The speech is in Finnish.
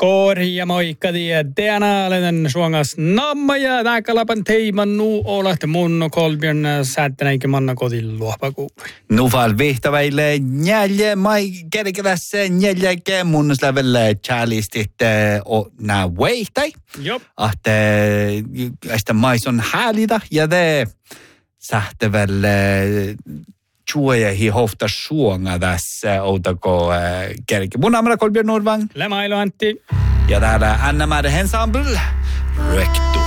Skåri ja moikka tiedänä, olen suongas namma ja tääkalapan teiman nuu olet mun kolbjörn säättänäikin manna kotiin luopakuului. Nuval vihtaväille njälje mai kerkelässä njäljekä mun slävelle chalistit nää weihtai. Jop. Ahte ästä mais on häälitä ja te sähtävälle chuojahi hofta suonga tässä outako kerke. Mun namana Kolbjörn Nordvang. Lämailu Antti. Ja täällä Anna-Mari Ensemble. Recto.